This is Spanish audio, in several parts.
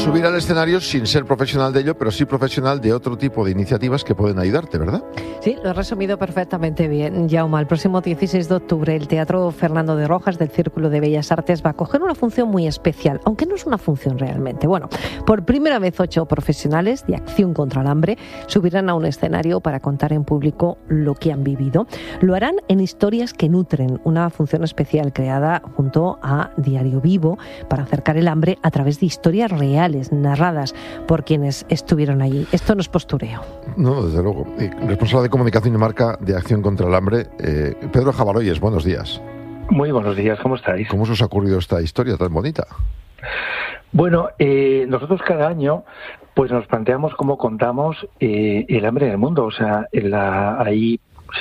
subir al escenario sin ser profesional de ello, pero sí profesional de otro tipo de iniciativas que pueden ayudarte, ¿verdad? Sí, lo has resumido perfectamente bien, Jaume. El próximo 16 de octubre el Teatro Fernando de Rojas del Círculo de Bellas Artes va a coger una función muy especial, aunque no es una función realmente. Bueno, por primera vez 8 profesionales de Acción contra el Hambre subirán a un escenario para contar en público lo que han vivido. Lo harán en Historias que Nutren, una función especial creada junto a Diario Vivo para acercar el hambre a través de historias reales, narradas por quienes estuvieron allí. Esto no es postureo. No, desde luego. Responsable de comunicación y marca de Acción contra el Hambre, Pedro Javaroyes, buenos días. Muy buenos días, ¿cómo estáis? ¿Cómo se os ha ocurrido esta historia tan bonita? Bueno, nosotros cada año pues nos planteamos cómo contamos el hambre en el mundo. O sea, hay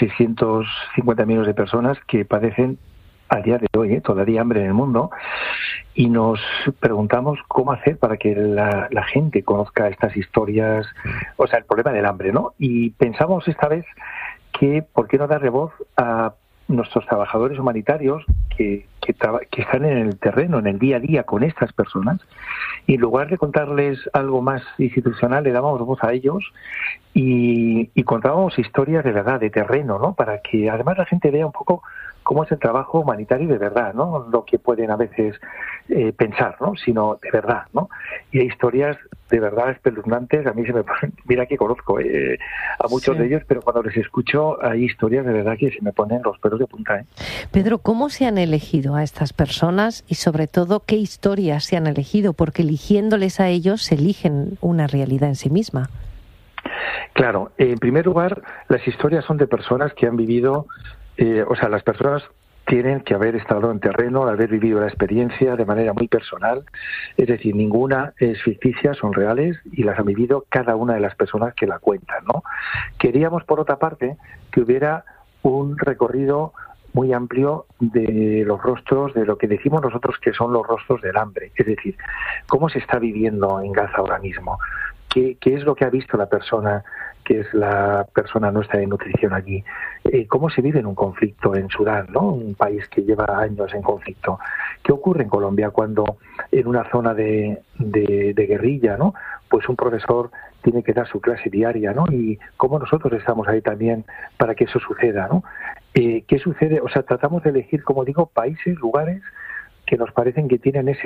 650 millones de personas que padecen a día de hoy todavía hambre en el mundo, y nos preguntamos cómo hacer para que la gente conozca estas historias, o sea, el problema del hambre, ¿no? Y pensamos esta vez que por qué no darle voz a nuestros trabajadores humanitarios que están en el terreno, en el día a día con estas personas, y en lugar de contarles algo más institucional, le dábamos voz a ellos y contábamos historias de verdad, de terreno, ¿no? Para que además la gente vea un poco cómo es el trabajo humanitario de verdad, ¿no? Lo que pueden a veces pensar, ¿no? Sino de verdad, ¿no? Y hay historias de verdad espeluznantes. A mí se me ponen, mira que conozco a muchos de ellos, pero cuando les escucho hay historias de verdad que se me ponen los pelos de punta. Pedro, ¿cómo se han elegido a estas personas y sobre todo qué historias se han elegido? Porque eligiéndoles a ellos se eligen una realidad en sí misma. Claro, en primer lugar, las historias son de personas que han vivido, o sea, las personas tienen que haber estado en terreno, haber vivido la experiencia de manera muy personal, es decir, ninguna es ficticia, son reales y las han vivido cada una de las personas que la cuentan, ¿no? Queríamos, por otra parte, que hubiera un recorrido muy amplio de los rostros, de lo que decimos nosotros que son los rostros del hambre, es decir, cómo se está viviendo en Gaza ahora mismo, qué es lo que ha visto la persona que es la persona nuestra de nutrición allí, cómo se vive en un conflicto en Sudán, ¿no? Un país que lleva años en conflicto. ¿Qué ocurre en Colombia cuando en una zona de guerrilla, ¿no? Pues un profesor tiene que dar su clase diaria, ¿no? Y cómo nosotros estamos ahí también para que eso suceda, ¿no? ¿Qué sucede? O sea, tratamos de elegir, como digo, países, lugares que nos parecen que tienen ese